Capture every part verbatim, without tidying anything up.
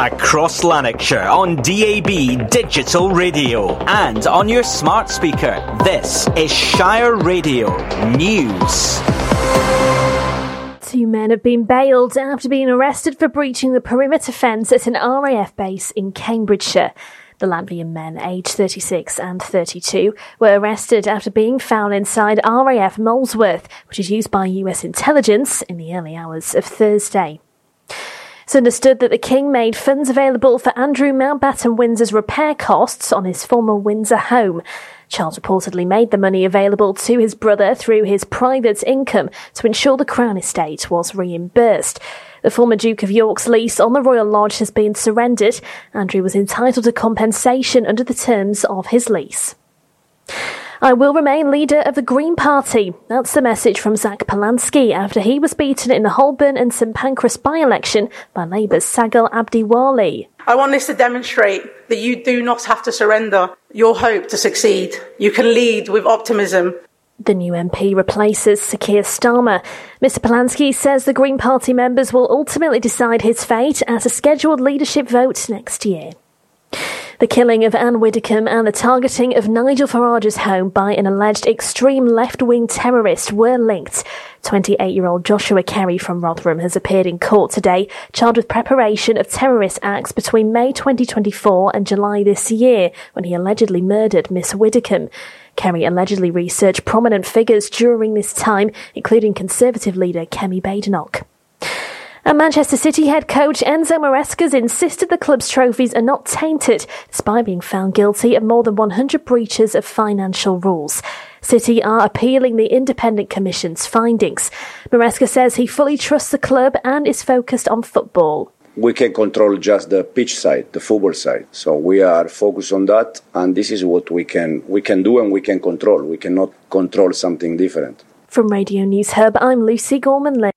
across Lanarkshire on D A B Digital Radio and on your smart speaker. This is Shire Radio News. Two men have been bailed after being arrested for breaching the perimeter fence at an R A F base in Cambridgeshire. The Latvian men, aged thirty-six and thirty-two, were arrested after being found inside R A F Molesworth, which is used by U S intelligence, in the early hours of Thursday. It's understood that the King made funds available for Andrew Mountbatten Windsor's repair costs on his former Windsor home. Charles reportedly made the money available to his brother through his private income to ensure the Crown estate was reimbursed. The former Duke of York's lease on the Royal Lodge has been surrendered. Andrew was entitled to compensation under the terms of his lease. I will remain leader of the Green Party. That's the message from Zach Polanski after he was beaten in the Holborn and St Pancras by-election by Labour's Sagal Abdiwali. I want this to demonstrate that you do not have to surrender your hope to succeed. You can lead with optimism. The new M P replaces Sir Keir Starmer. Mister Polanski says the Green Party members will ultimately decide his fate at a scheduled leadership vote next year. The killing of Anne Widdecombe and the targeting of Nigel Farage's home by an alleged extreme left-wing terrorist were linked. twenty-eight-year-old Joshua Kerry from Rotherham has appeared in court today, charged with preparation of terrorist acts between May twenty twenty-four and July this year, when he allegedly murdered Miss Widdecombe. Kerry allegedly researched prominent figures during this time, including Conservative leader Kemi Badenoch. And Manchester City head coach Enzo Maresca's insisted the club's trophies are not tainted, despite being found guilty of more than one hundred breaches of financial rules. City are appealing the Independent Commission's findings. Maresca says he fully trusts the club and is focused on football. We can control just the pitch side, the football side. So we are focused on that, and this is what we can we can do and we can control. We cannot control something different. From Radio News Hub, I'm Lucy Gorman-Lynn.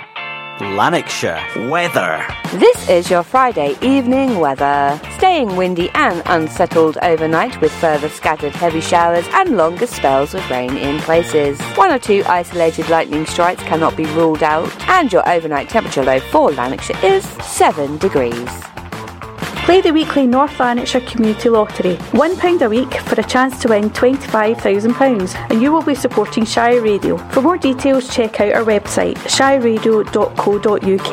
Lanarkshire weather. This is your Friday evening weather. Staying windy and unsettled overnight with further scattered heavy showers and longer spells of rain in places. One or two isolated lightning strikes cannot be ruled out, and your overnight temperature low for Lanarkshire is seven degrees. Play the weekly North Lanarkshire Community Lottery. one pound a week for a chance to win twenty-five thousand pounds, and you will be supporting Shire Radio. For more details, check out our website, shire radio dot co dot uk.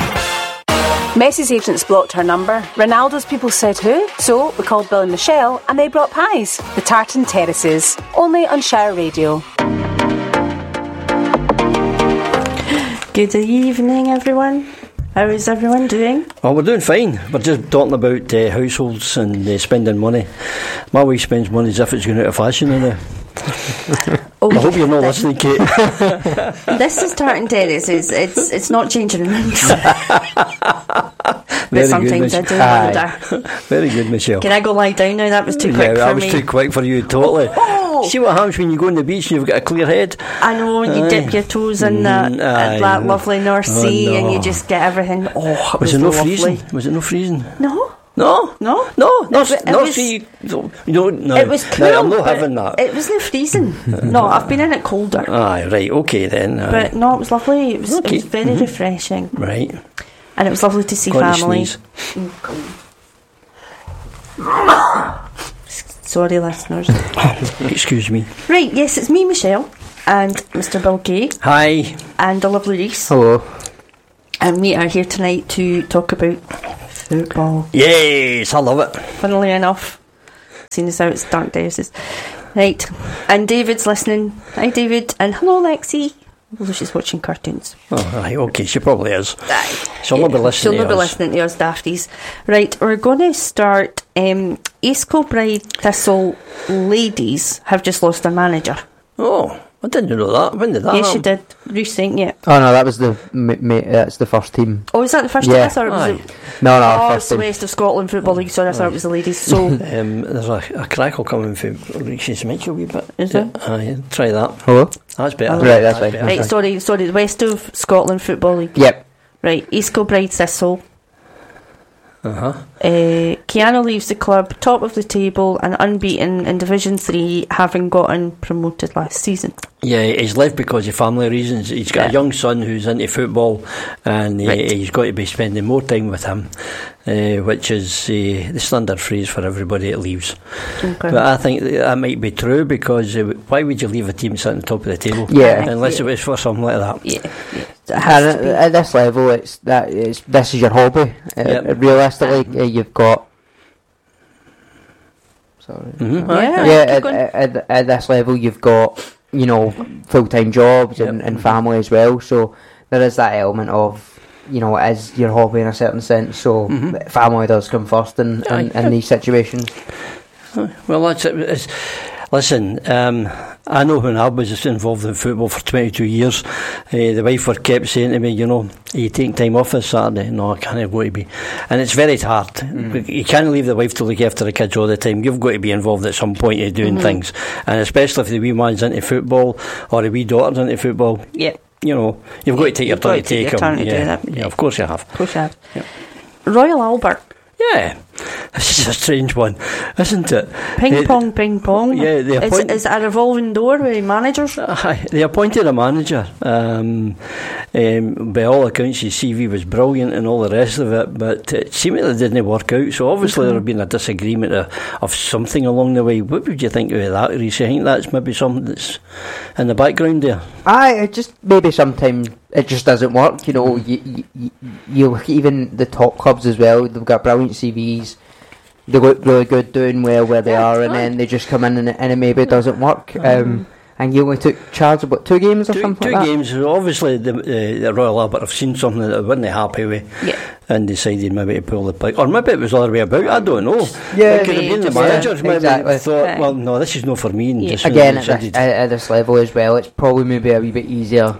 Messi's agents blocked her number. Ronaldo's people said who? So we called Bill and Michelle and they brought pies. The Tartan Terraces. Only on Shire Radio. Good evening, everyone. How is everyone doing? Well, we're doing fine. We're just talking about uh, households and uh, spending money. My wife spends money as if it's going out of fashion now. Oh, I hope you're not listening, Kate. This is Tartan Terraces. It's it's not changing rooms. But sometimes good, I do wonder. Very good, Michelle. Can I go lie down now? That was too quick yeah, for that was me. too quick for you, totally. Oh. See what happens when you go on the beach and you've got a clear head? I know, you aye. dip your toes in that, mm, aye, that lovely North oh, Sea no. and you just get everything. Oh, it was, was it no lovely. freezing? Was it no freezing? No. No, no, no, no, it, no. it was, See, no, no, it was cool. No, I'm not having that. It was no freezing. No, I've been in it colder. Aye, right, okay then. Aye. But no, it was lovely. It was, okay. it was very mm-hmm. refreshing. Right. And it was lovely to see Got family. Sorry, listeners. Excuse me. Right, yes, it's me, Michelle, and Mister Bill Kay. Hi. And the lovely Reese. Hello. And we are here tonight to talk about football. Yes, I love it. Funnily enough, seeing as how it's Dark Terraces. Right, and David's listening. Hi, David, and hello, Lexi. Although she's watching cartoons. Oh, right, okay, she probably is. Aye. She'll not be listening She'll to not be us. listening to us, Dafties. Right, we're going to start. Um, East Kilbride Thistle ladies have just lost their manager. Oh, I didn't know that. When did that Yes, happen? you did. Reece sent you. Oh no, that was the ma- ma- that's the first team. Oh, is that the first yeah. team? I thought it was. Aye. The, no, no, oh, first it's the team. West of Scotland Football League. Sorry, I thought it was the ladies. So um, there's a, a crackle coming from Reese's Mitchell a wee bit. Is there? Aye, try that. Hello. That's better. Oh, right, that's right. better. right, sorry, sorry. The West of Scotland Football League. Yep. Right, East Kilbride Thistle. Uh-huh. Uh, Keanu leaves the club top of the table and unbeaten in Division three, having gotten promoted last season. Yeah, he's left because of family reasons. He's got yeah. a young son who's into football, and uh, right. he's got to be spending more time with him, uh, which is uh, the standard phrase for everybody that leaves. Okay. But I think that might be true, because uh, why would you leave a team sitting at the top of the table? Yeah, unless yeah. it was for something like that. Yeah, yeah. And at, at this level, it's that it's this is your hobby. Yep. Uh, realistically, uh, you've got. Sorry. Mm-hmm. Yeah. Yeah. At, at, at this level, you've got, you know, full time jobs and, yep. and family as well. So there is that element of, you know, it is your hobby in a certain sense. So mm-hmm. family does come first in, in, in these situations. Well, that's it. It's, listen, um, I know when I was involved in football for twenty-two years, uh, the wife were kept saying to me, you know, are you taking time off this Saturday? No, I can't go to be. And it's very hard. Mm. You can't leave the wife to look after the kids all the time. You've got to be involved at some point in doing mm-hmm. things. And especially if the wee man's into football or the wee daughter's into football, yeah. you know, you've got to take your turn to take them. To yeah. do that. Yeah, of course you have. Of course you have. Yeah. Royal Albert. Yeah, this is a strange one, isn't it? Ping uh, pong, ping pong. Yeah, they appoint- is, is it a revolving door with managers? Uh, they appointed a manager. Um, um, by all accounts, his C V was brilliant and all the rest of it, but it seemingly didn't work out. So obviously mm-hmm. there had been a disagreement of, of something along the way. What would you think of that, Reece? I think that's maybe something that's in the background there. Aye, it just maybe sometimes it just doesn't work. You know, you, you, you look at even the top clubs as well. They've got brilliant C Vs. They look really good, doing well where they yeah, are, and right. then they just come in and, and it maybe doesn't work. Mm. Um, and you only took charge of what, two games or two, something two like that? Two games. Obviously, the, uh, the Royal Albert have seen something that they weren't happy with, yeah. and decided maybe to pull the plug. Or maybe it was the other way about. I don't know. Yeah, it could have been the managers yeah, maybe exactly. thought, right. well, no, this is not for me. And yeah. just Again, at this, at this level as well, it's probably maybe a wee bit easier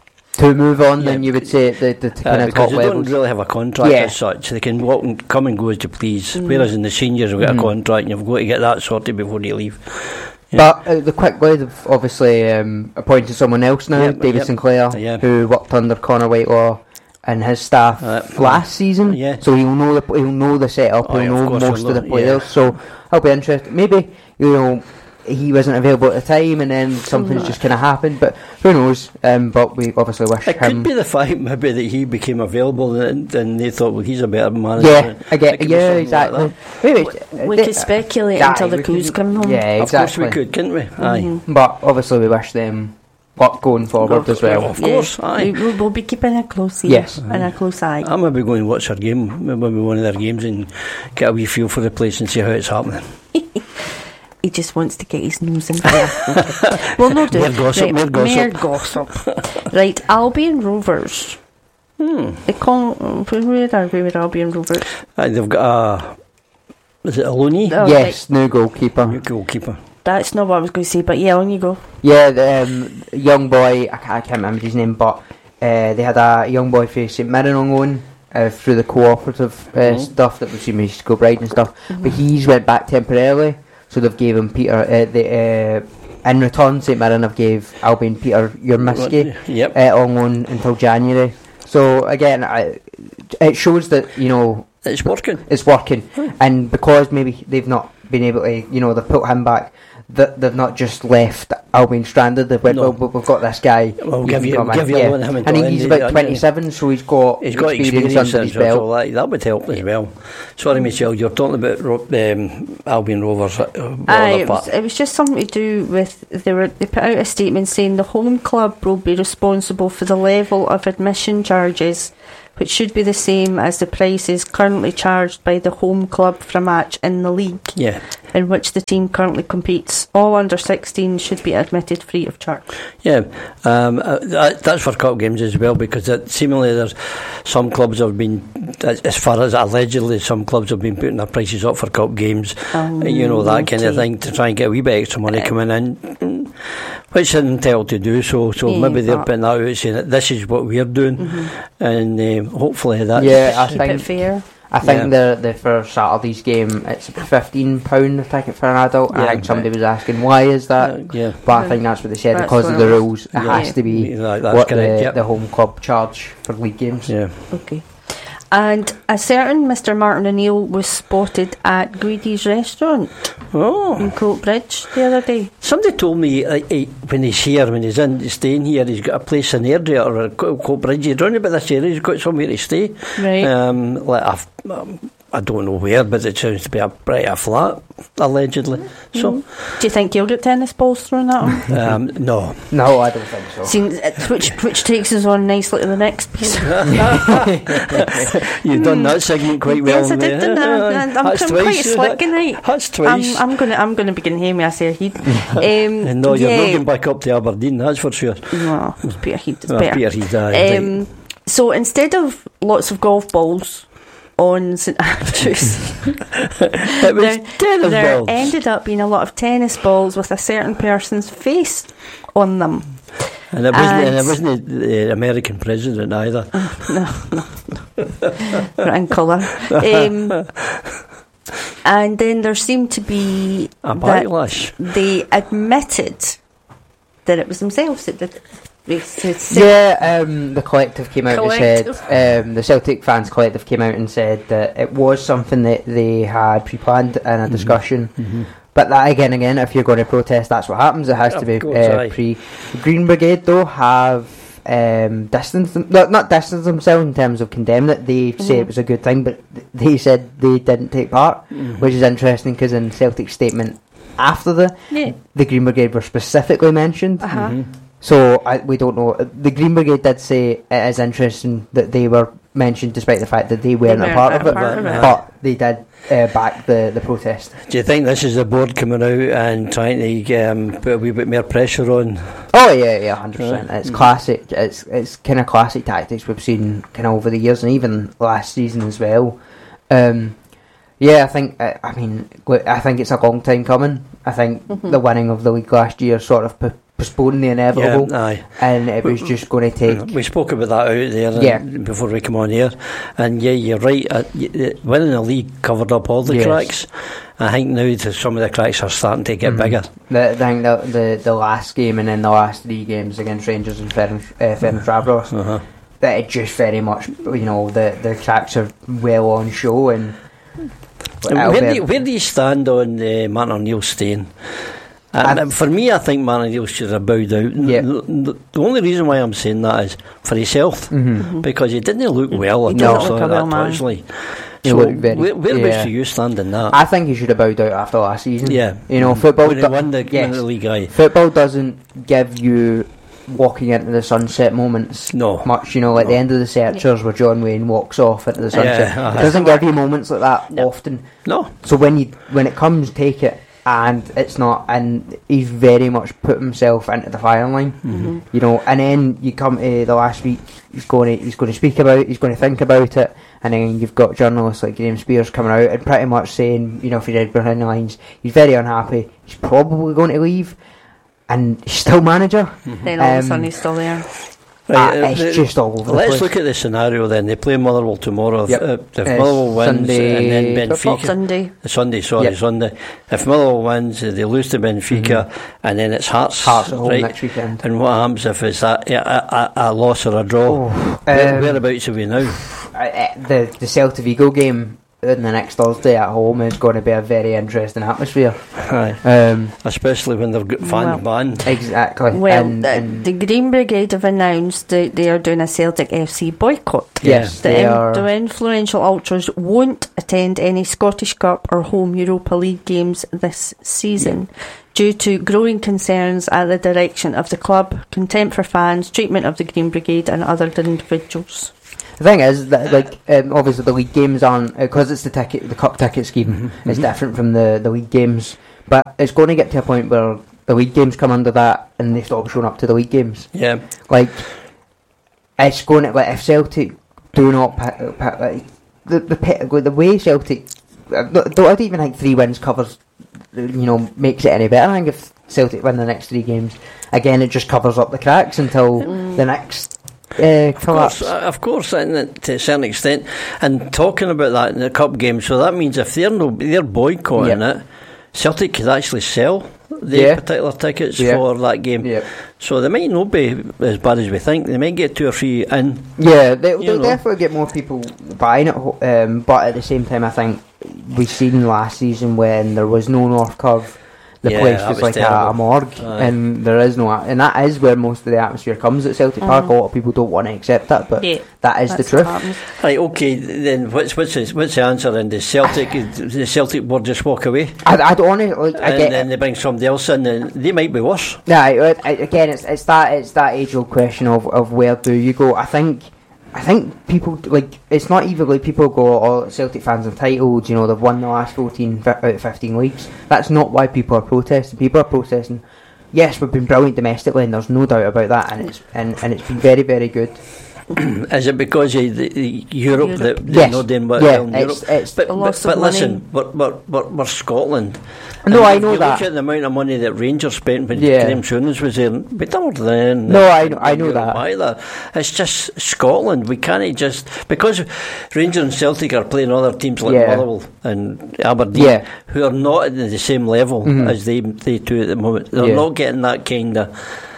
to move on yeah, than you would say at the, the, the kind uh, of top because they levels. don't really have a contract yeah. as such. They can walk and come and go as you please. Mm. Whereas in the seniors, you've got mm. a contract and you've got to get that sorted before you leave. Yeah. But uh, the quickly, they've obviously um, appointed someone else now, yep, David yep. Sinclair, yeah. who worked under Conor Whitelaw and his staff uh, last season. Yeah. So he'll know the he'll know the setup. Oh, he'll yeah, know of most he'll of the know, players. Yeah. So I'll be interested. Maybe, you know, he wasn't available at the time, and then something's just kind of happened. But who knows? Um, but we obviously wish it him. Could be the fact maybe that he became available, and, and they thought, well, he's a better manager. Yeah, again, yeah, exactly. Like maybe we, we could speculate until the coos come home. Yeah, exactly. Of course we could, couldn't we? Mm-hmm. Aye. But obviously we wish them luck going forward Go, as well. Of course, yeah. aye. We, we'll be keeping a close ear yes. and a close eye. I might be going to watch their game, maybe one of their games, and get a wee feel for the place and see how it's happening. He just wants to get his nose in there. Okay. Well, no, do More gossip, right, more gossip. More gossip. Right, Albion Rovers. Hmm. They call, where are we with Albion Rovers? Uh, they've got a. Is it a looney? Oh, yes, right. New goalkeeper. New goalkeeper. That's not what I was going to say, but yeah, on you go. Yeah, the um, young boy, I can't, I can't remember his name, but uh, they had a young boy for St Mirren on loan uh, through the cooperative uh, mm-hmm. stuff that was in School Bride and stuff. Mm-hmm. But he's went back temporarily. So they've gave him Peter, uh, the, uh, in return, St Mirren have gave Albion Peter Yurmiski yep. uh, on loan until January. So again, I, it shows that, you know, it's working. It's working, hmm. and because maybe they've not been able to, you know, they've put him back. That they've not just left Albion stranded. They've went, no. well, we've got this guy. We'll give you, we'll give you yeah. one him and he's about twenty-seven, so he's got he's got experience, experience under his belt. So that, that would help as well. Sorry, Michelle, you're talking about um, Albion Rovers. Uh, Aye, it was, it was just something to do with they were they put out a statement saying the home club will be responsible for the level of admission charges, which should be the same as the prices currently charged by the home club for a match in the league, yeah. in which the team currently competes. All under sixteen should be admitted free of charge. Yeah, um, uh, that, that's for cup games as well, because it, seemingly there's some clubs have been, as far as allegedly, some clubs have been putting their prices up for cup games, um, you know, that okay. kind of thing, to try and get a wee bit extra money uh, coming in, which they're entitled to do. So, so yeah, maybe they're putting that out, saying that this is what we're doing, mm-hmm. and um, hopefully that's yeah, I keep think, it fair. I think yeah. the the for Saturday's game it's fifteen pound a ticket for an adult. Yeah, I think somebody was asking why is that. Uh, yeah, but I think that's what they said, that's because of the rules. It yeah. has to be yeah, what correct, the, yep. the home club charge for league games. Yeah. Okay. And a certain Mister Martin O'Neill was spotted at Greedy's restaurant oh. in Coatbridge the other day. Somebody told me uh, he, when he's here, when he's in staying here, he's got a place in Airdrie or Coatbridge. He's running about this area. He's got somewhere to stay. Right. Um, like I've, um, I don't know where, but it sounds to be a pretty a flat, allegedly. Mm. So, do you think you'll get tennis balls thrown at him? um, no, no, I don't think so. See, which which takes us on nicely to the next piece. You've done that segment quite well. Yes, I did. Didn't I? I'm, I'm, I'm quite slick tonight. That's twice. I'm, I'm gonna I'm gonna begin hearing me. I say a heat. Um, no, you're yeah. not going back up to Aberdeen. That's for sure. No, it's Peterhead. It's oh, better. Peterhead, aye, um, right. So instead of lots of golf balls on St Andrews, it was there, tennis there balls. ended up being a lot of tennis balls with a certain person's face on them. And it wasn't, and it wasn't the American president either. No, no, no. In colour. Um, and then there seemed to be a backlash. They admitted that it was themselves that did it. Yeah, um, the collective came out collective. and said, um, the Celtic fans collective came out and said that it was something that they had pre-planned in a mm-hmm. discussion. Mm-hmm. But that again, again, if you're going to protest, that's what happens. It has of to be course, uh, pre. The Green Brigade, though, have um, distanced them, not, not distanced themselves in terms of condemning it. They mm-hmm. say it was a good thing, but th- they said they didn't take part, mm-hmm. which is interesting because in Celtic's statement after the yeah. the Green Brigade were specifically mentioned. Uh-huh. Mm-hmm. So I, we don't know. The Green Brigade did say it is interesting that they were mentioned, despite the fact that they weren't, they weren't a part of it. Part of it. But they did uh, back the, the protest. Do you think this is the board coming out and trying to um, put a wee bit more pressure on? Oh yeah, yeah, hundred percent. Right. It's mm-hmm. classic. It's it's kind of classic tactics we've seen kind of over the years, and even last season as well. Um, yeah, I think. I, I mean, I think it's a long time coming. I think mm-hmm. the winning of the league last year sort of P- postponed the inevitable, yeah, aye. and it was just going to take. We spoke about that out there yeah. before we come on here, and yeah, you're right. Uh, winning the league covered up all the yes. cracks. I think now that some of the cracks are starting to get mm-hmm. bigger. The, I think the, the the last game and then the last three games against Rangers and Ferencváros, uh, uh-huh. that it just very much, you know, the the cracks are well on show. And, and where, do you, where do you stand on uh, Martin O'Neill staying? And um, for me, I think Martin O'Neill should have bowed out. Yeah. The, the only reason why I'm saying that is for his health, mm-hmm. Mm-hmm. because he didn't look well at all. So Well, actually, he so very, where, where yeah. do you stand in that? I think he should have bowed out after last season. Yeah, you know, football. When he won the, yes, the league, aye. Football doesn't give you walking into the sunset moments no much, you know, like no. the end of the Searchers where John Wayne walks off into the sunset. Yeah, uh-huh. It doesn't give you moments like that no. often. No. So when you when it comes, take it, and it's not, and he's very much put himself into the firing line, mm-hmm. you know. And then you come to the last week, he's going to he's going to speak about it, he's going to think about it, and then you've got journalists like Graham Spears coming out and pretty much saying, you know, if he read behind the lines, he's very unhappy, he's probably going to leave. And he's still manager. Mm-hmm. Then all um, of a sudden he's still there. Right, uh, it's uh, just all over the let's place. Look at the scenario then. They play Motherwell tomorrow. Yep. If, if uh, Motherwell wins Sunday, and then Benfica. Sunday. Sunday, sorry, yep. Sunday. If Motherwell wins, they lose to Benfica, mm-hmm. and then it's Hearts. Hearts at home right? next weekend. And what happens if it's a, a, a, a loss or a draw? Oh, Where, um, whereabouts are we now? Uh, the the Celta Vigo game in the next Thursday at home is going to be a very interesting atmosphere. Aye. Um, Especially when they've got fans well, banned. Exactly. Well, and, the, and the Green Brigade have announced that they are doing a Celtic F C boycott. Yes, the, they in, are. The influential ultras won't attend any Scottish Cup or home Europa League games this season yeah. due to growing concerns at the direction of the club, contempt for fans, treatment of the Green Brigade and other individuals. The thing is that, like, um, obviously the league games aren't, because uh, it's the ticket, the cup ticket scheme. Mm-hmm. It's different from the, the league games, but it's going to get to a point where the league games come under that, and they stop showing up to the league games. Yeah, like it's going to, like, if Celtic do not pick, pick, like, the the the way Celtic, I don't even think three wins covers, you know, makes it any better. I think if Celtic win the next three games, again, it just covers up the cracks until mm. the next. Uh, of course, uh, of course, and to a certain extent. And talking about that in the cup game, so that means if they're no, they're boycotting yep. it, Celtic could actually sell the Yeah. particular tickets Yeah. for that game. Yeah. So they might not be as bad as we think. They might get two or three in. Yeah, they'll, You they'll know. definitely get more people buying it, ho- um, but at the same time, I think we've seen last season when there was no North Curve, the Yeah, place that was, was like a, terrible. a morgue, Aye. and there is no, and that is where most of the atmosphere comes at Celtic Park. A lot of people don't want to accept that, but Yeah, that is the that's truth. what happens. Right, okay, then what's what's the, what's the answer? And the Celtic, the Celtic board just walk away, I, I don't honestly, like, I and get, then they bring somebody else in, and they might be worse. yeah, I, I, again, it's it's that it's that age old question of, of where do you go? I think. I think people, like, it's not even like people go, oh, Celtic fans entitled, you know, they've won the last fourteen fi- out of fifteen weeks. That's not why people are protesting. People are protesting, yes, we've been brilliant domestically, and there's no doubt about that, and it's and, and it's been very, very good. Is it because of the, the Europe, Europe. that they're Yes. not doing well Yeah, in it's- Europe? it's but a but, loss but of money. listen, we're, we're, we're, we're Scotland. No, And I if know you that. Look at the amount of money that Rangers spent when Yeah. Graham Souness was there. We don't then. No, I know- I know Europe that. either. It's just Scotland. We can't just because Rangers and Celtic are playing other teams like Yeah. Motherwell and Aberdeen, Yeah. who are not at the same level Mhm. as they they do at the moment. They're Yeah. not getting that kind of.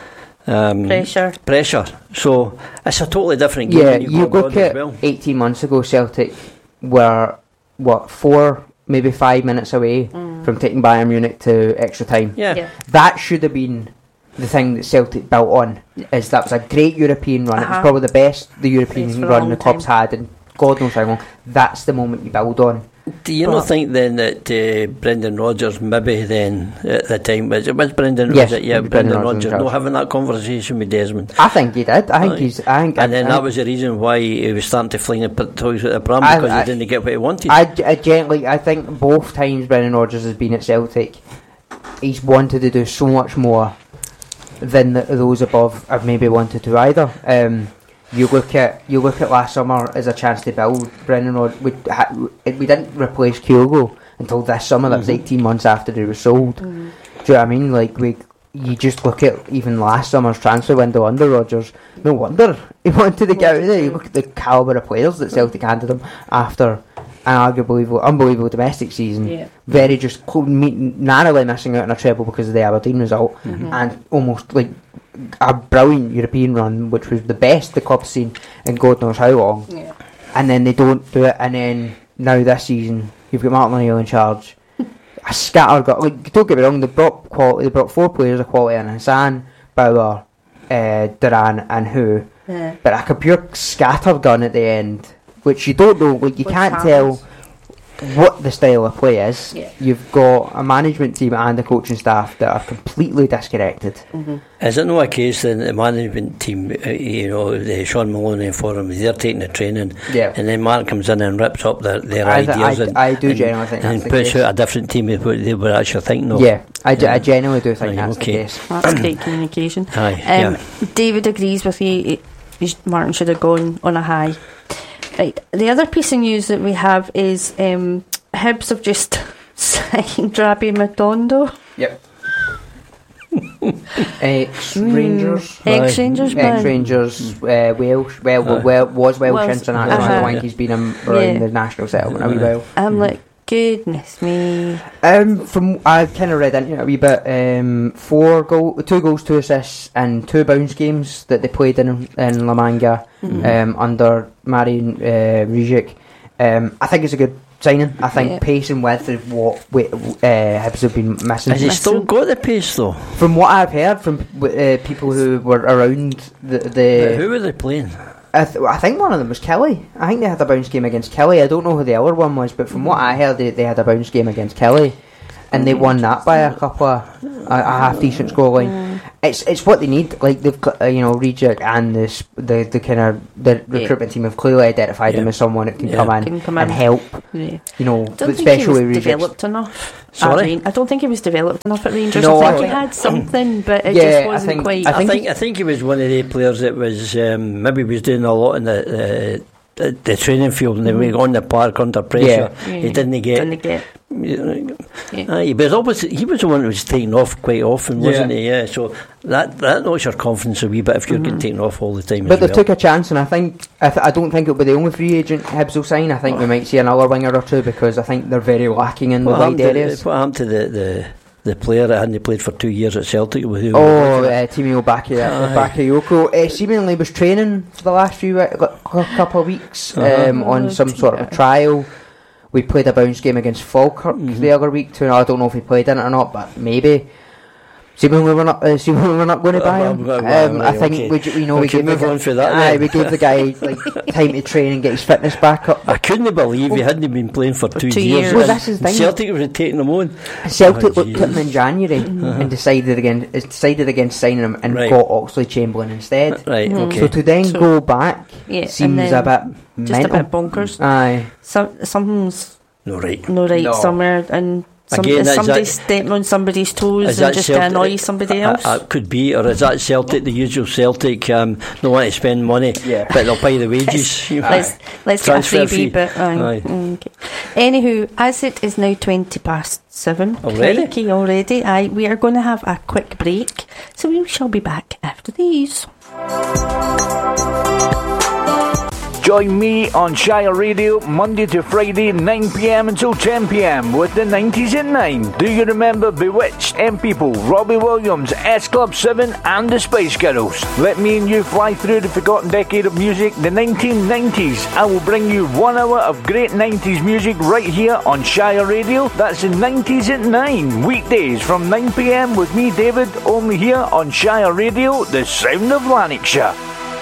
Um, Pressure. pressure. So it's a totally different game. Yeah, when you, you, go look abroad as at well. eighteen months ago, Celtic were, what, four, maybe five minutes away from taking Bayern Munich to extra time. Yeah. Yeah. That should have been the thing that Celtic built on, is that was a great European run. It was Uh-huh. probably the best the European Best for a run long the club's had in God knows how long. That's the moment you build on. Do you But- not think then that uh, Brendan Rodgers maybe then at the time was it was Brendan Yes, was it? Yeah, it was Brendan, Brendan Rodgers in Rodgers not charge. having that conversation with Desmond. I think he did. I think Aye. he's. I think. And then I, that was the reason why he was starting to fling the p- toys at the pram I- because I- he didn't get what he wanted. I, I gently. I think both times Brendan Rodgers has been at Celtic, he's wanted to do so much more than the, those above have maybe wanted to either. Um, you look at you look at last summer as a chance to build. Brendan Rodgers. We, ha, we didn't replace Kyogo until this summer. That was Mhm. eighteen months after he was sold. Do you know what I mean? Like we. You just look at even last summer's transfer window under Rodgers. No wonder he wanted to get out of there. You look at the calibre of players that Celtic handed him after an arguably unbelievable domestic season. Yeah. Very just clo- me- narrowly missing out on a treble because of the Aberdeen result, and almost like a brilliant European run, which was the best the club's seen in God knows how long. Yeah. And then they don't do it, and then now this season you've got Martin O'Neill in charge. A scattergun. Like, don't get me wrong, they brought quality. They brought four players of quality in: Hassan, Bauer, uh, Duran, and who. Yeah. But like a pure scattergun at the end, which you don't know. Like you Which can't happens. tell what the style of play is. Yeah. You've got a management team and a coaching staff that are completely disconnected. Is it not a case then the management team, uh, you know, the Sean Maloney and Forum, they're taking the training, Yeah. and then Mark comes in and rips up their, their I th- ideas I- and, I do and, genuinely think and that's the puts case. out a different team of what they were actually thinking of. Yeah, I, ge- Yeah. I genuinely do think Right, that's okay. the case. That's great communication. Aye, Um, yeah. David agrees with you. He- he- Martin should have gone on a high. Right. The other piece of news that we have is um, Hibs have just signed Drabby Matondo. Yep. Ex Rangers. Ex Rangers, man. Ex Rangers, uh, Welsh. Well, Aye. well, was Welsh Welsh, international. uh-huh. I think he's been um, around Yeah. the national settlement a wee while. I'm like, goodness me. Um, from I've kind of read into it a wee bit. Um, four goal, two goals, two assists, and two bounce games that they played in in La Manga um, under Marian uh, Rijic. Um, I think it's a good signing. I think Yeah. pace and width is what we, uh, Hibs have been missing. Has he still got the pace though? From what I've heard from uh, people who were around the, But the who were they playing? I, th- I think one of them was Kelly. I think they had a bounce game against Kelly. I don't know who the other one was, but from what I heard, they, they had a bounce game against Kelly, and they won that by a couple of a, a half decent scoreline. It's it's what they need. Like they've got, uh, you know, Reject and the sp- the the kind of the recruitment team have clearly identified Yeah. them as someone that can Yeah. come in Can come and in. help. Yeah. You know, I don't but think he was especially Reject's- developed enough. at Sorry? Ran- I don't think he was developed enough at Rangers. No, I I think he think- had something, but it Yeah, just I wasn't think- quite. I I think think I think he was one of the players that was um, maybe was doing a lot in the uh, the, the training field, and then we on the park under pressure. Yeah. He didn't get. Didn't get. Yeah. Aye, but always, he was the one who was taken off quite often, wasn't Yeah. he? Yeah. So that that knocks your confidence a wee bit if you're getting taken off all the time. But as they well. took a chance, and I think I, th- I don't think it'll be the only free agent Hibs will sign. I think we might see another winger or two because I think they're very lacking in what the happened, wide to, areas. what happened to the, the the player that hadn't played for two years at Celtic. With who oh, uh, Timo Baki, uh, Bakayoko. Uh, seemingly was training for the last few uh, couple of weeks uh-huh. um, on some sort of a trial. We played a bounce game against Falkirk mm-hmm. the other week too. I don't know if he played in it or not, but maybe. Seemingly we're not. Uh, seemingly we're not going to buy him. Um, um, I think okay. we, you know, we, we gave move the, on for that. Aye, we gave the guy like time to train and get his fitness back up. I couldn't believe oh, he hadn't been playing for, for two, two years. years. Well, that's his thing. Celtic was taking him on. Celtic oh, looked at him in January uh-huh. and decided against decided against signing him and right. got Oxley Chamberlain instead. Right. Mm. Okay. So to then so, go back yeah, seems a bit just mental. a bit bonkers. Aye. Some something's no right. No right no. somewhere and. Some, Again, is somebody that, stepping on somebody's toes and just Celtic, to annoy somebody else? It could be, or is that Celtic, the usual Celtic, um, don't want to spend money, yeah. but they'll pay the wages. let's let's get a freebie, but aye. Aye. Okay. Anywho, as it is now twenty past seven, already, crikey, already, aye, we are going to have a quick break, so we shall be back after these. Join me on Shire Radio Monday to Friday, nine p.m. until ten p.m. with the nineties at nine. Do you remember Bewitched, M People, Robbie Williams, S Club seven and the Spice Girls? Let me and you fly through the forgotten decade of music, the nineteen nineties. I will bring you one hour of great nineties music right here on Shire Radio. That's the nineties at nine. Weekdays from nine p.m. with me, David, only here on Shire Radio, the sound of Lanarkshire.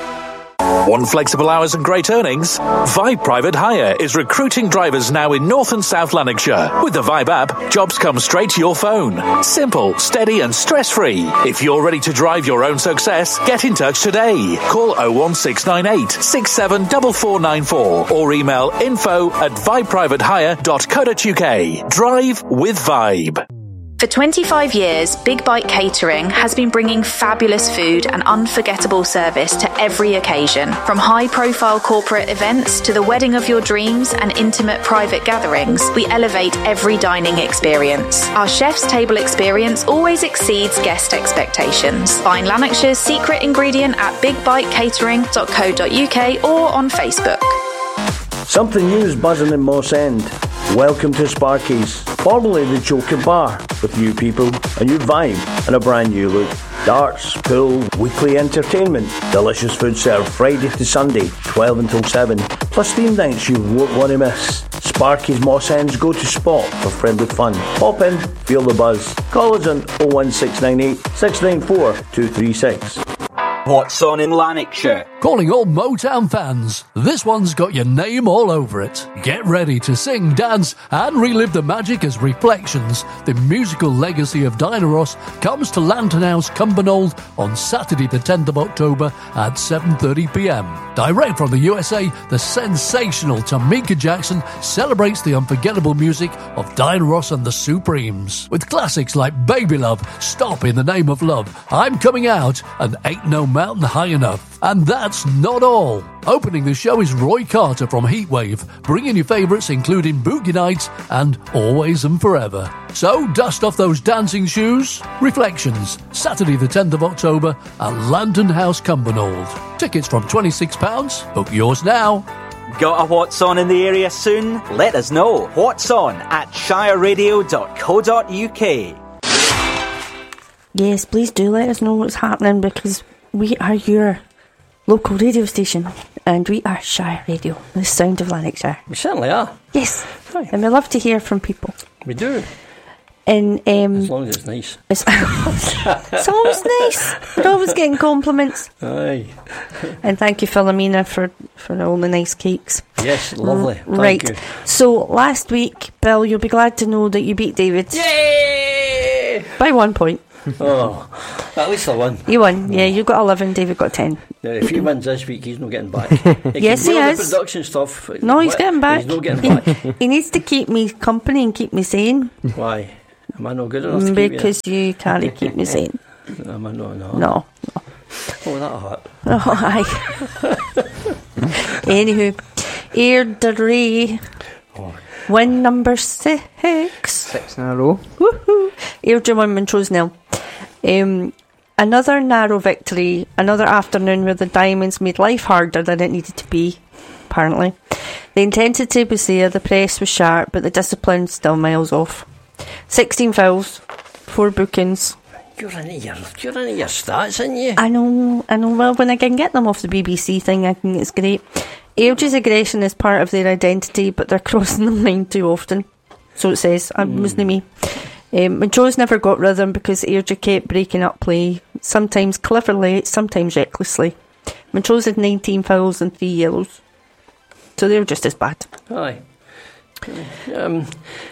Want flexible hours and great earnings? Vibe Private Hire is recruiting drivers now in North and South Lanarkshire. With the Vibe app, jobs come straight to your phone. Simple, steady and stress-free. If you're ready to drive your own success, get in touch today. Call oh one six nine eight, six seven four four nine four or email info at vibe private hire dot co dot uk. Drive with Vibe. For twenty-five years, Big Bite Catering has been bringing fabulous food and unforgettable service to every occasion. From high-profile corporate events to the wedding of your dreams and intimate private gatherings, we elevate every dining experience. Our chef's table experience always exceeds guest expectations. Find Lanarkshire's secret ingredient at big bite catering dot co dot uk or on Facebook. Something new is buzzing in Moss End. Welcome to Sparky's, formerly the Joker Bar, with new people, a new vibe and a brand new look. Darts, pool, weekly entertainment, delicious food served Friday to Sunday, twelve until seven, plus theme nights you won't want to miss. Sparky's Moss End's go-to spot for friendly fun. Pop in, feel the buzz. Call us on oh one six nine eight, six nine four, two three six. What's on in Lanarkshire? Calling all Motown fans, this one's got your name all over it. Get ready to sing, dance and relive the magic as Reflections, the musical legacy of Diana Ross, comes to Lantern House, Cumbernauld on Saturday the tenth of October at seven thirty p.m. Direct from the U S A, the sensational Tamika Jackson celebrates the unforgettable music of Diana Ross and the Supremes, with classics like Baby Love, Stop in the Name of Love, I'm Coming Out and Ain't No Mountain High Enough. And that's not all. Opening the show is Roy Carter from Heatwave, bringing you favourites including Boogie Nights and Always and Forever. So dust off those dancing shoes. Reflections, Saturday the tenth of October at Lantern House, Cumbernauld. Tickets from twenty-six pounds. Book yours now. Got a What's On in the area soon? Let us know. What's On at shire radio dot co dot uk. Yes, please do let us know what's happening, because we are your local radio station and we are Shire Radio, the sound of Lanarkshire. We certainly are. Yes. Hi. And we love to hear from people. We do. And um, as long as it's nice. It's, it's always nice. We're always getting compliments. Aye. And thank you, Philomena, for, for all the nice cakes. Yes, lovely. Thank right. you. So last week, Bill, you'll be glad to know that you beat David. Yay! By one point. Oh, at least I won. You won, yeah. You got eleven, David got ten. Now, if he wins this week, he's not getting back. He yes, he is. The production stuff. No, he's getting back. He's not getting back. He needs to keep me company and keep me sane. Why? Am I not good enough to because keep you? you can't keep me sane. Am I not? No. No. no. Oh, that hurt. Oh, aye. Anywho, Airdrie. Oh. Win number six. Six in a row. Woohoo! Airdrie won Montrose nil. Um, another narrow victory, another afternoon where the Diamonds made life harder than it needed to be, apparently. The intensity was there, the press was sharp, but the discipline still miles off. sixteen fouls four bookings. You're into your, you're into your stats, aren't you? I know, I know. Well, when I can get them off the B B C thing, I think it's great. Ailge's aggression is part of their identity, but they're crossing the line too often. So it says. It wasn't me. Um, Montrose never got rhythm because Ailge kept breaking up play, sometimes cleverly, sometimes recklessly. Montrose had nineteen fouls and three yellows. So they were just as bad. Aye. Um...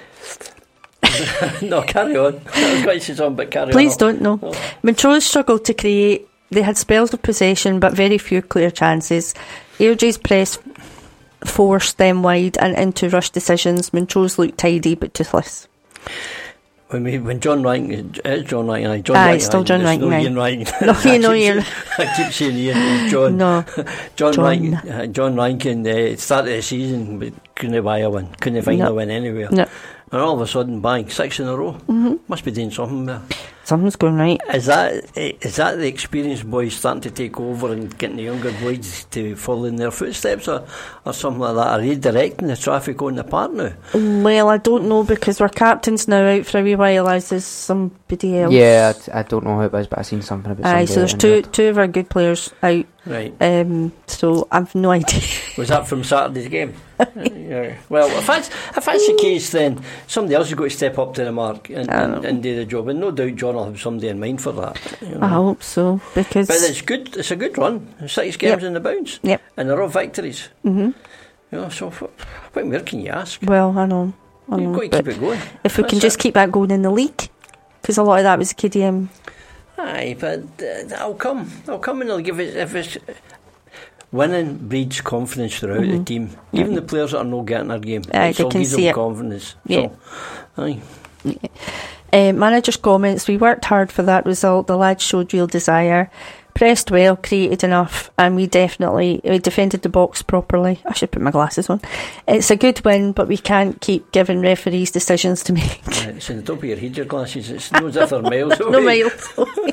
no, carry on. I was going to say something, but carry Please on. Please don't, no. no. Montrose struggled to create. They had spells of possession, but very few clear chances. Ailge's press forced them wide and into rush decisions. Montrose looked tidy, but toothless. When we, when John Rankin, it's John Rankin, aye, John aye, Rankin, still John Rankin, no aye. Ian Rankin. No, you know Ian. I keep saying Ian, John. No, John, John. Rankin, uh, John Rankin uh, started the season, but couldn't buy a win, couldn't find no. a win anywhere. No. And all of a sudden, bang, six in a row. Mm-hmm. Must be doing something there. Something's going right. Is that is that the experienced boys starting to take over and getting the younger boys to follow in their footsteps, or, or something like that? Are they directing the traffic on the park now? Well, I don't know, because our captain's now out for a wee while, as is somebody else. Yeah, I, I don't know who it was, but I've seen something about Aye, somebody. so there's two two of our good players out. Right. Um, so I've no idea. Was that from Saturday's game? Yeah. Well, if that's if that's the case, then somebody else has got to step up to the mark and, and, and do the job. And no doubt John will have somebody in mind for that. You know. I hope so, because but it's good. It's a good run. Six games yep. in the bounce. Yep. And they're all victories. Mm-hmm. You know, so what, what more can you ask? Well, I know. I know You've got to keep it going. If we That's can just it. keep that going in the league, because a lot of that was K D M. Aye, but uh, that'll come. That'll come, and they'll give it. If it's winning breeds confidence throughout mm-hmm. the team. Even mm-hmm. the players that are not getting their game, aye, it's all can gives see them it. confidence. Yeah. So, aye. Yeah. Uh, manager's comments: we worked hard for that result. The lads showed real desire, pressed well, created enough, and we definitely we defended the box properly. I should put my glasses on. It's a good win, but we can't keep giving referees decisions to make. Uh, it's in the top of your head, your glasses. It's no as if they're miles away. No miles away.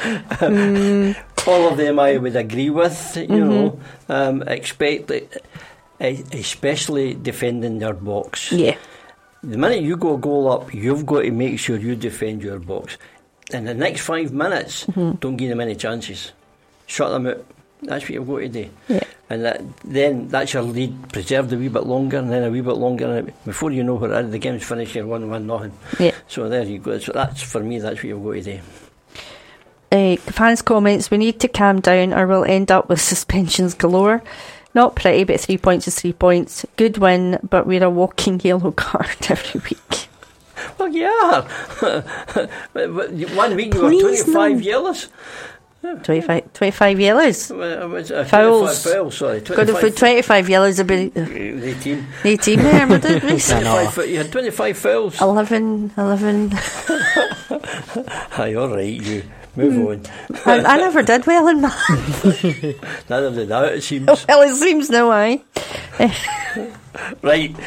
mm. All of them I would agree with, you mm-hmm. know. Um, expect that, especially defending your box. Yeah. The minute you go a goal up, you've got to make sure you defend your box. In the next five minutes, mm-hmm. don't give them any chances. Shut them out. That's what you've got to do. Yeah. And that, then that's your lead preserved a wee bit longer, and then a wee bit longer. And before you know what it is, the game's finished, you're one one nothing. Yeah. So there you go. So that's, for me, that's what you've got to do. Uh, fans' comments: we need to calm down or we'll end up with suspensions galore. Not pretty, but three points is three points. Good win, but we're a walking yellow card every week. Well, yeah. One week you were twenty-five no. yellows. twenty-five, twenty-five yellows. Well, uh, fouls. fouls, sorry. Could have put twenty-five yellows about uh, eighteen. eighteen there, but did we? You had twenty-five fouls. eleven, eleven. Aye, all right, you. Move mm. on. I, I never did well in maths. Neither did I, it seems. Well, it seems no, aye. Right.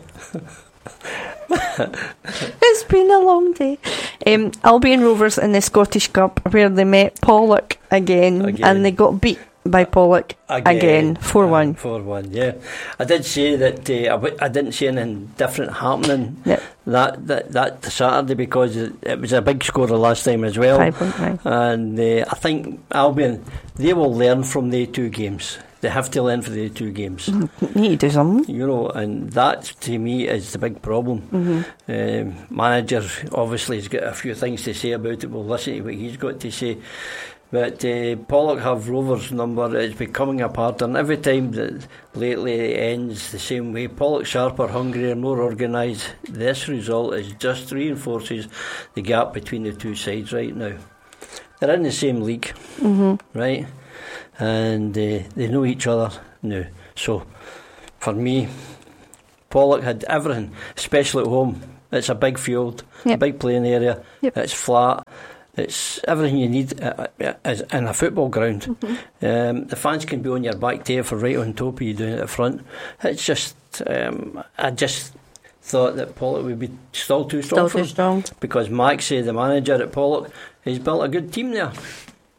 It's been a long day. Um, Albion Rovers in the Scottish Cup, where they met Pollock again, again. and they got beat by Pollock again, four one. four one, yeah. I did say that uh, I, w- I didn't see anything different happening yep. that, that that Saturday, because it, it was a big score the last time as well. five point five. And uh, I think Albion, they will learn from the two games. They have to learn for the two games. Need to do something. You know, and that to me is the big problem. Mm-hmm. Um, manager obviously has got a few things to say about it. We'll listen to what he's got to say. But uh, Pollock have Rovers' number. It's becoming a pattern. Every time that lately it ends the same way. Pollock sharper, hungrier, more organised. This result is just reinforces the gap between the two sides right now. They're in the same league, mm-hmm. right? And uh, they know each other now. So, for me, Pollock had everything, especially at home. It's a big field, yep. a big playing area. Yep. It's flat. It's everything you need uh, uh, in a football ground. Mm-hmm. Um, the fans can be on your back tail for right on top of you doing it at front. It's just, um, I just thought that Pollock would be still too strong still for too him. strong. Because Maxey, the manager at Pollock, has built a good team there.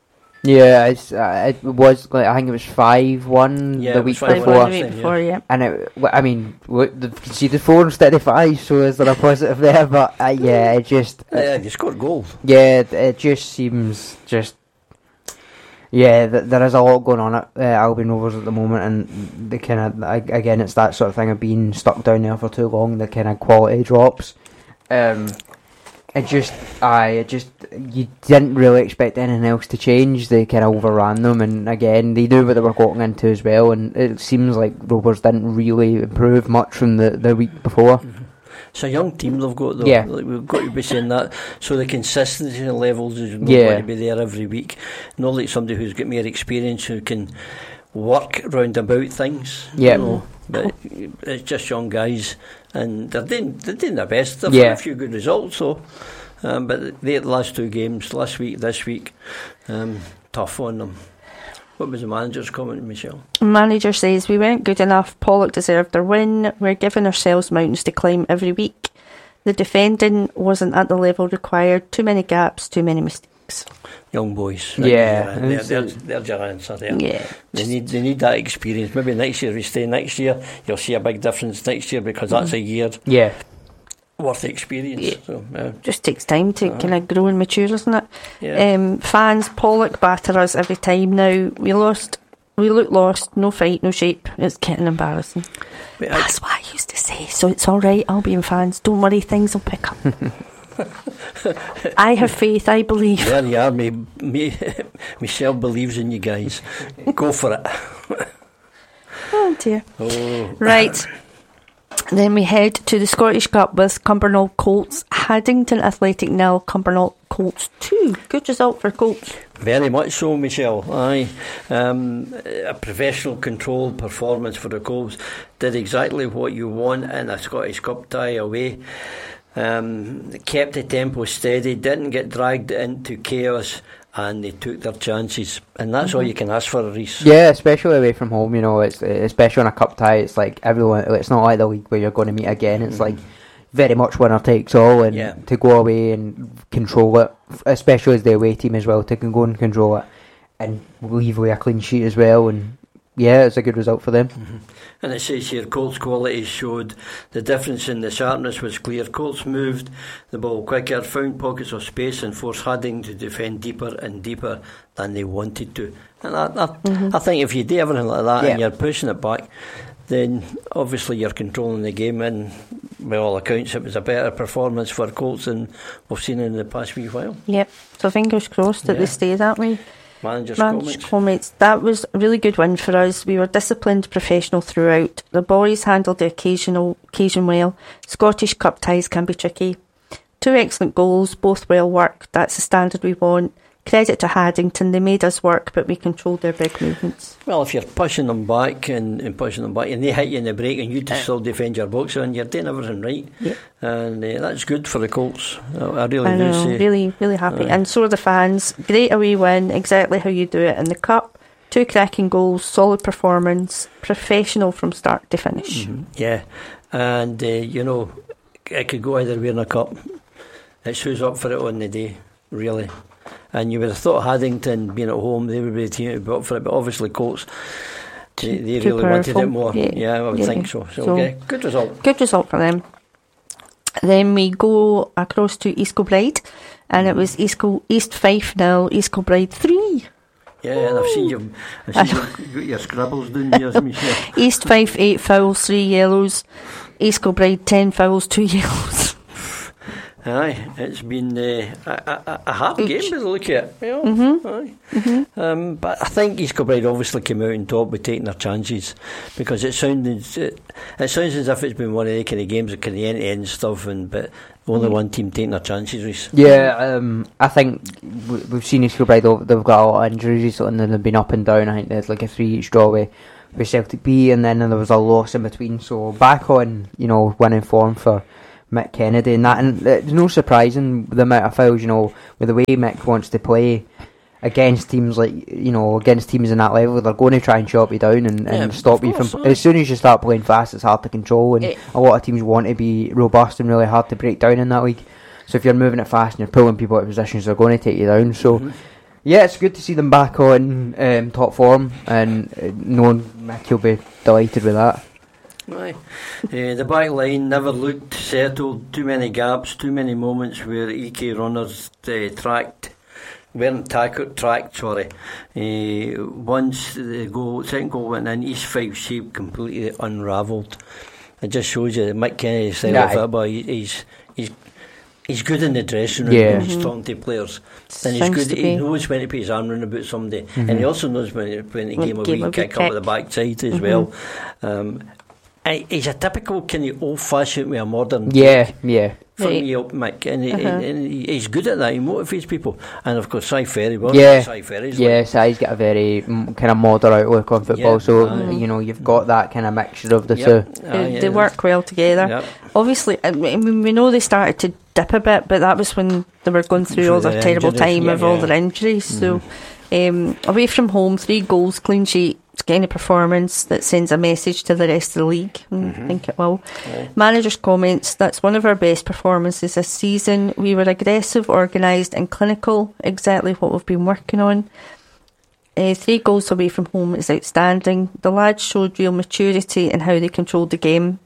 Yeah, it's, uh, it was like I think it was five one Yeah, the it week was five before. one the week before, yeah. And it, w- I mean, w- the conceded four instead of five, so is there a positive there? But uh, yeah, it just Yeah, you scored goals. yeah, it, it just seems just yeah. Th- there is a lot going on at uh, Albion Rovers at the moment, and the kind of again, it's that sort of thing of being stuck down there for too long. The kind of quality drops. Um, It just, I it just, you didn't really expect anything else to change. They kind of overran them, and again, they knew what they were walking into as well. And it seems like Rovers didn't really improve much from the, the week before. Mm-hmm. It's a young team they've got, though. Yeah. Like, we've got to be saying that. So the consistency levels is not Yeah. going to be there every week. Not like somebody who's got more experience who can work round about things. Yeah. You know, but it's just young guys, and they're doing, they're doing their best. They've Yeah. had a few good results, though. Um, but they had the last two games, last week, this week, um, tough on them. What was the manager's comment, Michelle? Manager says, we weren't good enough. Pollock deserved their win. We're giving ourselves mountains to climb every week. The defending wasn't at the level required. Too many gaps, too many mistakes. Young boys. Yeah. They're, they're, they're, they're your answer there. Yeah. They need, they need that experience. Maybe next year, if we stay next year, you'll see a big difference next year, because that's a year Yeah. worth experience. Yeah. So, yeah. Just takes time to kind of grow and mature, doesn't it? Yeah. Um, fans, Pollock batter us every time now. We lost, we look lost, no fight, no shape. It's getting embarrassing. But I- That's what I used to say. So it's all right, Albion fans. Don't worry, things will pick up. I have faith, I believe. There you are, me, me, Michelle believes in you guys. Go for it. Oh dear. Oh. Right. Then we head to the Scottish Cup with Cumbernauld Colts, Haddington Athletic nil, Cumbernauld Colts two. Good result for Colts. Very much so, Michelle. Aye, um, a professional, controlled performance for the Colts. Did exactly what you want in a Scottish Cup tie away. Um, kept the tempo steady, didn't get dragged into chaos, and they took their chances. And that's all you can ask for, Reece. Yeah, especially away from home, you know, it's especially on a cup tie, it's like everyone, it's not like the league where you're going to meet again, it's like very much winner takes all, and Yeah. to go away and control it, especially as the away team as well, to can go and control it and leave away a clean sheet as well, and yeah, it's a good result for them. Mm-hmm. And it says here, Colts' quality showed the difference in the sharpness was clear. Colts moved the ball quicker, found pockets of space, and forced Haddington to defend deeper and deeper than they wanted to. And I, I, Mm-hmm. I think if you do everything like that Yeah. and you're pushing it back, then obviously you're controlling the game, and by all accounts it was a better performance for Colts than we've seen in the past wee while. Yep. So fingers crossed that Yeah. they stay that way. Manager's Managed comments. comments. That was a really good win for us. We were disciplined, professional throughout. The boys handled the occasional occasion well. Scottish Cup ties can be tricky. Two excellent goals, both well worked. That's the standard we want. Credit to Haddington, they made us work, but we controlled their big movements. Well, if you're pushing them back and, and pushing them back, and they hit you in the break, and you just still defend your box on, you're doing everything right. Yeah. And uh, that's good for the Colts. I, I really I do know, say. really, really happy. Aye. And so are the fans. Great away win, exactly how you do it in the Cup. Two cracking goals, solid performance, professional from start to finish. Mhm. Yeah, and uh, you know, it could go either way in a cup. It's who's up for it on the day, really. And you would have thought Haddington, being at home, they would be the team to be up for it, but obviously Colts, they, they Too really wanted powerful. it more. Yeah, Yeah, I would yeah. think so. So, So- okay, good result. Good result for them. Then we go across to East Kilbride, and it was East, Kil- East Fife nil, East Kilbride three. Yeah, and I've seen you. I've seen you got your scribbles down there, Michelle. East Fife eight fouls, three yellows. East Kilbride ten fouls, two yellows. Aye, it's been uh, a, a, a hard Ouch. game by the look of it. Yeah, Mhm. aye. Mhm. Um, but I think East Kilbride obviously came out on top with taking their chances, because it sounded it, it sounds as if it's been one of the kind of games of kind of end to end stuff, and but only one team taking their chances. Reece. Yeah, um, I think w- we've seen East Kilbride, they've- they've got a lot of injuries recently, and they've been up and down. I think there's like a three each draw with, with Celtic B, and then there was a loss in between, so back on, you know, winning form for Mick Kennedy and that, and it's no surprising the amount of fouls, you know, with the way Mick wants to play against teams like, you know, against teams in that level, they're going to try and chop you down and, Yeah, and stop of you from, course, aye. as soon as you start playing fast, it's hard to control, and Eh. a lot of teams want to be robust and really hard to break down in that league. So if you're moving it fast and you're pulling people out of positions, they're going to take you down. So Mhm. Yeah, it's good to see them back on um, top form, and uh, knowing Mick will be delighted with that. Aye. Uh, the back line never looked settled. Too many gaps, too many moments where E K runners uh, tracked, weren't tackled, tracked. Sorry. Uh, once the goal, second goal went in, East Fife shape completely unravelled. It just shows you that Mick Kennedy's style of football. He's he's he's good in the dressing room. Yeah. He's Mm-hmm. talking to players, and he's good. He knows when to put his arm round about somebody, mm-hmm. and he also knows when to, when to give him a wee kick, kick up at the backside as mm-hmm. well. Um, He's a typical kind of old-fashioned with a modern yeah, yeah. for me up, Mick, and, he, uh-huh. and he's good at that. He motivates people, and of course, Cy Ferry. Well, yeah, Cy Ferry's yeah. like. Cy's got a very mm, kind of modern outlook on football, Yeah, so aye. you know you've got that kind of mixture of the Yep. two. Aye, They, yeah. they work well together. Yep. Obviously, I mean, we know they started to dip a bit, but that was when they were going through Through all their the terrible injuries, time yeah, of all yeah. their injuries. So, um, away from home, three goals, clean sheet. Kind of performance that sends a message to the rest of the league. Mm-hmm. I think it will. Yeah. Manager's comments: that's one of our best performances this season. We were aggressive, organised, and clinical. Exactly what we've been working on. Uh, three goals away from home is outstanding. The lads showed real maturity in how they controlled the game.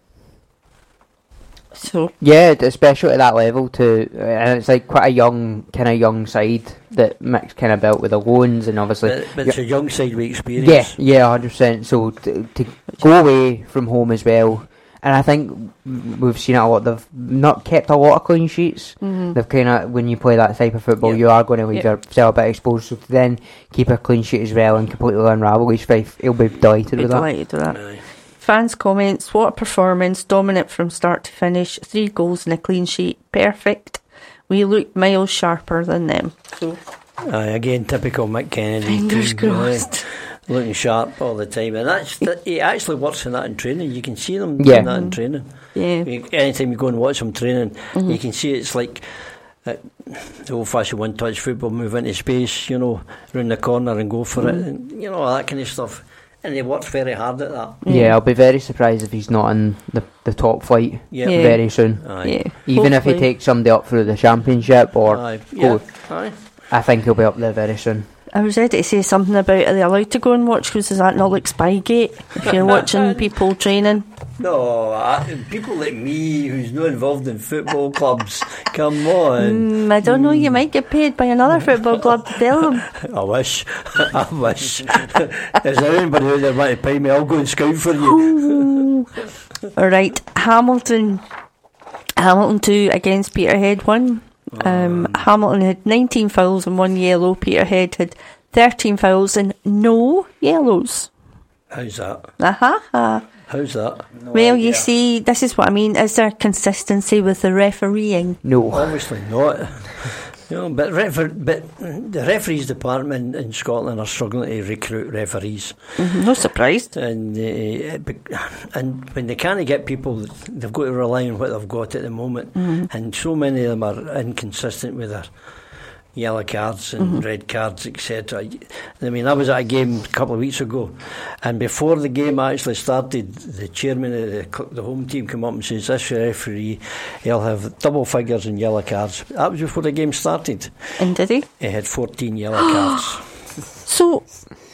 So yeah, especially at that level too, uh, and it's like quite a young kind of young side that Mick's kind of built with the loans, and obviously, But, but it's a young side with experience. yeah, yeah, hundred percent. So to, to go away from home as well, and I think we've seen it a lot. They've not kept a lot of clean sheets. Mhm. They've kind of, when you play that type of football, Yeah. you are going to leave Yeah. yourself a bit exposed. So to then keep a clean sheet as well and completely unravel East Fife, he'll be delighted be with that. delighted with that. Aye. Fans' comments: what a performance, dominant from start to finish, three goals and a clean sheet, perfect. We looked miles sharper than them. So, Aye, again, typical Mick Kennedy. fingers team, aye. crossed. Looking sharp all the time, and that's that, he actually works in that in training. You can see them Yeah. doing that in training. Yeah. You, anytime you go and watch them training, Mm-hmm. you can see it's like uh, the old-fashioned one-touch football, move into space, you know, round the corner and go for Mm-hmm. it, and, you know, that kind of stuff. And he works very hard at that. Yeah, I'll be very surprised if he's not in the, the top flight Yeah. Yeah. very soon. Aye. Yeah. Even if he Hopefully. takes somebody up through the championship or Aye. go, Yeah. Aye. I think he'll be up there very soon. I was ready to say something about are they allowed to go and watch, because does that not look Spygate if you're watching people training? No, I, people like me who's not involved in football clubs, come on. Mm, I don't know, you might get paid by another football club to tell them. I wish. I wish. Is there anybody out there want to pay me? I'll go and scout for you. Alright, Hamilton Hamilton two against Peterhead one. Um, Hamilton had nineteen fouls and one yellow. Peterhead had thirteen fouls and no yellows. How's that? Aha. How's that? Well, you see, this is what I mean. Is there consistency with the refereeing? No. Obviously not. You know, but, refer- but the referees department in Scotland are struggling to recruit referees. Mm-hmm, no surprise. And uh, bec- and when they can't get people, they've got to rely on what they've got at the moment. Mm-hmm. And so many of them are inconsistent with their yellow cards and Mm-hmm. red cards, et cetera. I mean, I was at a game a couple of weeks ago, and before the game actually started, the chairman of the, cl- the home team came up and says, this referee, he'll have double figures in yellow cards. That was before the game started. And did he? He had fourteen yellow cards. So,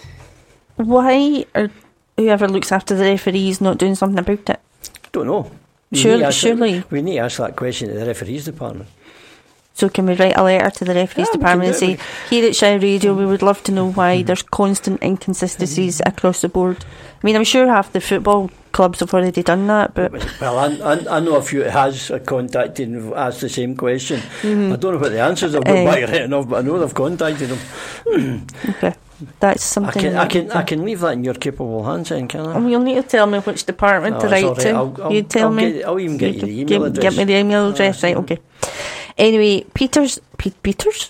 why are whoever looks after the referees not doing something about it? Don't know. We Surely- need to ask that- surely. we need to ask that question to the referees department. So can we write a letter to the referees Yeah, we department and can do say, it. here at Shire Radio, we would love to know why there's constant inconsistencies across the board. I mean, I'm sure half the football clubs have already done that, but Well, I, I, I know a few that has contacted and asked the same question. Mhm. I don't know what the answers have got Eh. back right enough, but I know they've contacted them. okay, that's I something. can, I that- can, I can leave that in your capable hands, then, can I? Oh, you'll need to tell me which department No, to it's write all right. to. I'll- I'll- you tell I'll me. get- I'll even get you the give- email give, address. me the email address, right? Okay. Anyway, Peters, Pe- Peters.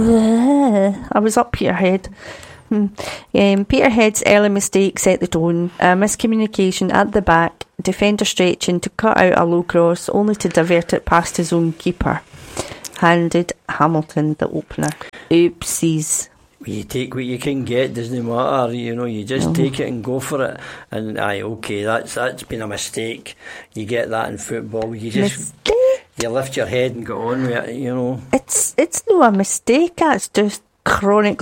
I was up Peterhead. Hmm. Um, Peterhead's early mistake set the tone. Uh, miscommunication at the back. Defender stretching to cut out a low cross, only to divert it past his own keeper. Handed Hamilton the opener. Oopsies. You take what you can get, doesn't matter. You know, you just No. take it and go for it. And aye, okay, that's that's been a mistake. You get that in football. You just you lift your head and go on with it. You know. It's it's no a mistake. That's just chronic